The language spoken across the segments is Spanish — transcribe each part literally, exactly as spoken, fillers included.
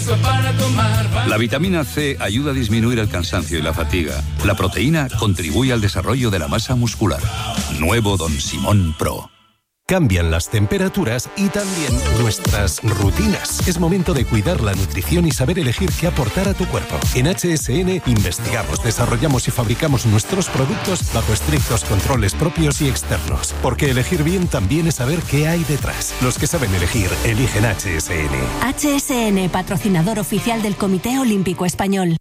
para tomar. La vitamina C ayuda a disminuir el cansancio y la fatiga. La proteína contribuye al desarrollo de la masa muscular. Nuevo Don Simón Pro. Cambian las temperaturas y también nuestras rutinas. Es momento de cuidar la nutrición y saber elegir qué aportar a tu cuerpo. En H S N investigamos, desarrollamos y fabricamos nuestros productos bajo estrictos controles propios y externos. Porque elegir bien también es saber qué hay detrás. Los que saben elegir, eligen H S N. H S N, patrocinador oficial del Comité Olímpico Español.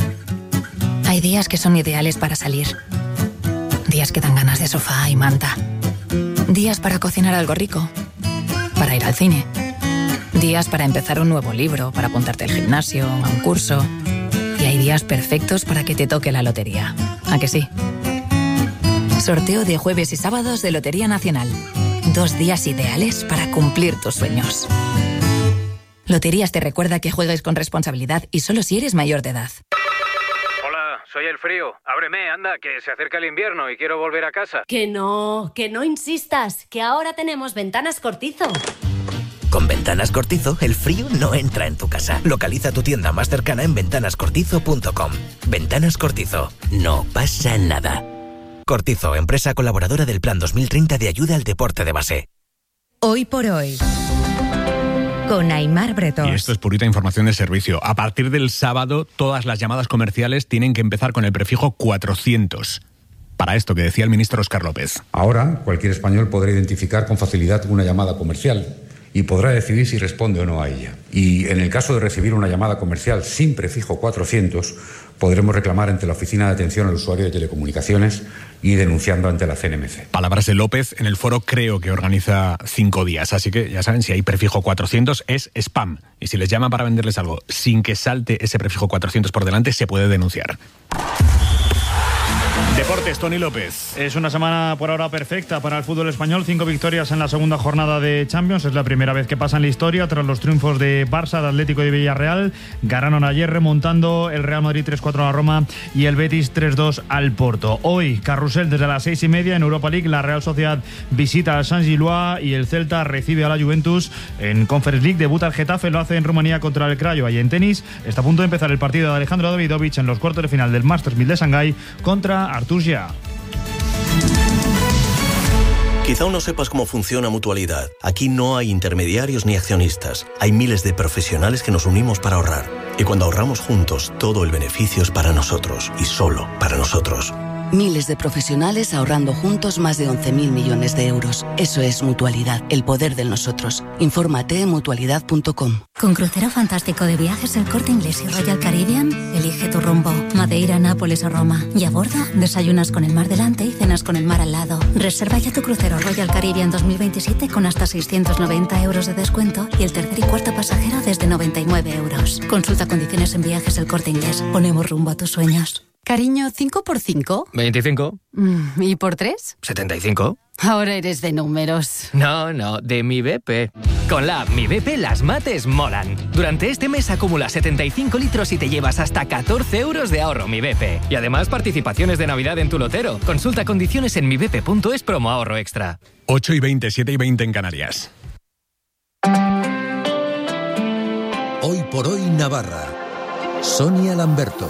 Hay días que son ideales para salir. Días que dan ganas de sofá y manta. Días para cocinar algo rico, para ir al cine. Días para empezar un nuevo libro, para apuntarte al gimnasio, a un curso. Y hay días perfectos para que te toque la lotería. ¿A que sí? Sorteo de jueves y sábados de Lotería Nacional. Dos días ideales para cumplir tus sueños. Loterías te recuerda que juegues con responsabilidad y solo si eres mayor de edad. Soy el frío. Ábreme, anda, que se acerca el invierno y quiero volver a casa. Que no, que no insistas, que ahora tenemos Ventanas Cortizo. Con Ventanas Cortizo, el frío no entra en tu casa. Localiza tu tienda más cercana en ventanas cortizo punto com. Ventanas Cortizo. No pasa nada. Cortizo, empresa colaboradora del Plan dos mil treinta de ayuda al deporte de base. Hoy por hoy, con Aimar Bretón. Y esto es purita información de servicio. A partir del sábado, todas las llamadas comerciales tienen que empezar con el prefijo cuatrocientos. Para esto que decía el ministro Óscar López. Ahora, cualquier español podrá identificar con facilidad una llamada comercial y podrá decidir si responde o no a ella. Y en el caso de recibir una llamada comercial sin prefijo cuatrocientos, podremos reclamar ante la Oficina de Atención al Usuario de Telecomunicaciones y denunciando ante la C N M C. Palabras de López en el foro Creo, que organiza cinco días. Así que ya saben, si hay prefijo cuatrocientos es spam. Y si les llaman para venderles algo sin que salte ese prefijo cuatrocientos por delante, se puede denunciar. Deportes, Tony López. Es una semana por ahora perfecta para el fútbol español. Cinco victorias en la segunda jornada de Champions. Es la primera vez que pasa en la historia tras los triunfos de Barça, de Atlético y de Villarreal. Ganaron ayer remontando el Real Madrid tres cuatro a la Roma y el Betis tres dos al Porto. Hoy, carrusel desde las seis y media en Europa League. La Real Sociedad visita al San Gillois y el Celta recibe a la Juventus. En Conference League debuta el Getafe, lo hace en Rumanía contra el Craiova. Y en tenis está a punto de empezar el partido de Alejandro Davidovich en los cuartos de final del Masters mil de Shanghái contra Artur Gia. Quizá aún no sepas cómo funciona Mutualidad. Aquí no hay intermediarios ni accionistas. Hay miles de profesionales que nos unimos para ahorrar. Y cuando ahorramos juntos, todo el beneficio es para nosotros y solo para nosotros. Miles de profesionales ahorrando juntos más de once mil millones de euros. Eso es Mutualidad, el poder del nosotros. Infórmate en mutualidad punto com. Con crucero fantástico de viajes El Corte Inglés y Royal Caribbean, elige tu rumbo. Madeira, Nápoles o Roma. Y a bordo, desayunas con el mar delante y cenas con el mar al lado. Reserva ya tu crucero Royal Caribbean dos mil veintisiete con hasta seiscientos noventa euros de descuento y el tercer y cuarto pasajero desde noventa y nueve euros. Consulta condiciones en Viajes El Corte Inglés. Ponemos rumbo a tus sueños. Cariño, ¿cinco por cinco? veinticinco. ¿Y por tres? setenta y cinco. Ahora eres de números. No, no, de Mi B P. Con la app Mi B P las mates molan. Durante este mes acumula setenta y cinco litros y te llevas hasta catorce euros de ahorro Mi B P. Y además participaciones de Navidad en tu lotero. Consulta condiciones en mi b p punto es promo ahorro extra. ocho y veinte, siete y veinte en Canarias. Hoy por hoy Navarra. Sonia Lamberto.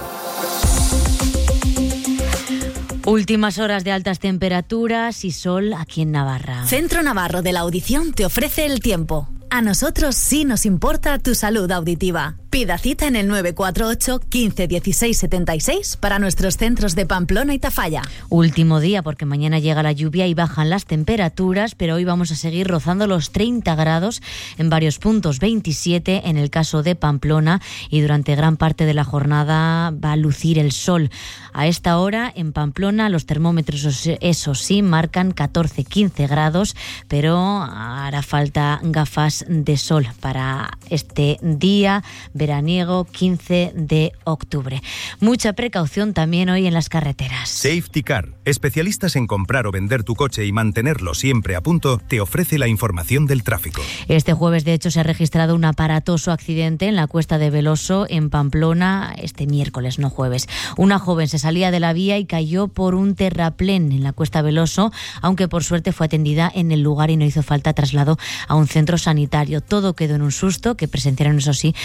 Últimas horas de altas temperaturas y sol aquí en Navarra. Centro Navarro de la Audición te ofrece el tiempo. A nosotros sí nos importa tu salud auditiva. Pida cita en el nueve cuatro ocho, quince, dieciséis, setenta y seis para nuestros centros de Pamplona y Tafalla. Último día porque mañana llega la lluvia y bajan las temperaturas, pero hoy vamos a seguir rozando los treinta grados en varios puntos, veintisiete en el caso de Pamplona, y durante gran parte de la jornada va a lucir el sol. A esta hora en Pamplona los termómetros, eso sí, marcan catorce, quince grados, pero hará falta gafas de sol para este día veraniego quince de octubre. Mucha precaución también hoy en las carreteras. Safety Car, especialistas en comprar o vender tu coche y mantenerlo siempre a punto, te ofrece la información del tráfico. Este jueves, de hecho, se ha registrado un aparatoso accidente en la Cuesta de Veloso, en Pamplona, este miércoles, no jueves. Una joven se salía de la vía y cayó por un terraplén en la Cuesta Veloso, aunque por suerte fue atendida en el lugar y no hizo falta traslado a un centro sanitario. Todo quedó en un susto que presenciaron, eso sí, muchos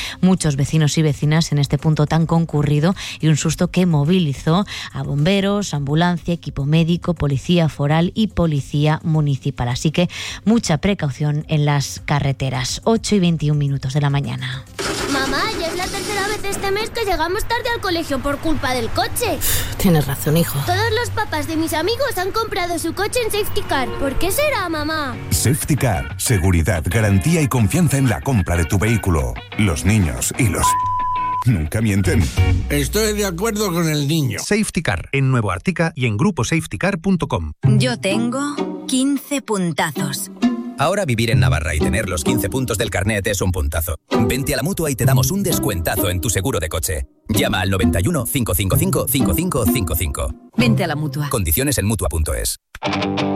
muchos vecinos y vecinas en este punto tan concurrido y un susto que movilizó a bomberos, ambulancia, equipo médico, policía foral y policía municipal. Así que mucha precaución en las carreteras. ocho y veintiún minutos de la mañana. Mamá, ya es la tercera vez este mes que llegamos tarde al colegio por culpa del coche. Tienes razón, hijo. Todos los papás de mis amigos han comprado su coche en Safety Car. ¿Por qué será, mamá? Safety Car. Seguridad, garantía y confianza en la compra de tu vehículo. Los niños y los... nunca mienten. Estoy de acuerdo con el niño. Safety Car, en Nuevo Artica y en grupo safety car punto com. Yo tengo quince puntazos. Ahora vivir en Navarra y tener los quince puntos del carnet es un puntazo. Vente a la Mutua y te damos un descuentazo en tu seguro de coche. Llama al noventa y uno, cinco cinco cinco, cinco cinco cinco cinco. Vente a la Mutua. Condiciones en mutua punto es.